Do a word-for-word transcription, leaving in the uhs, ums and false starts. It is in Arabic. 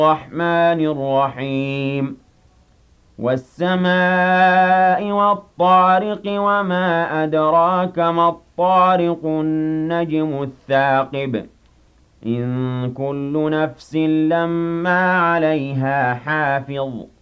الرحمن الرحيم والسماء والطارق وما أدراك ما الطارق النجم الثاقب إن كل نفس لما عليها حافظ